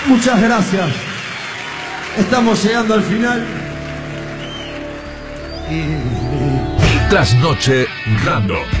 Muchas gracias. Estamos llegando al final. Trasnoche Random.